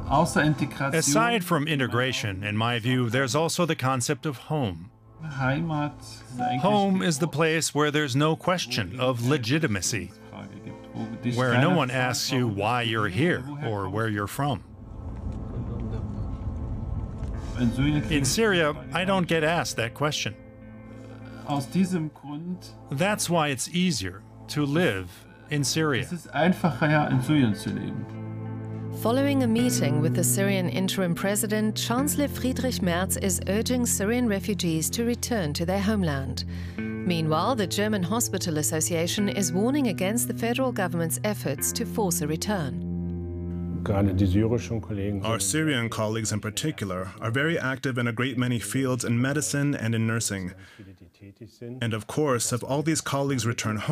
Aside from integration, in my view, there's also the concept of home. Home is the place where there's no question of legitimacy, where no one asks you why you're here or where you're from. In Syria, I don't get asked that question. That's why it's easier to live in Syria. Following a meeting with the Syrian interim president, Chancellor Friedrich Merz is urging Syrian refugees to return to their homeland. Meanwhile, the German Hospital Association is warning against the federal government's efforts to force a return. Our Syrian colleagues in particular are very active in a great many fields in medicine and in nursing. And of course, if all these colleagues return home,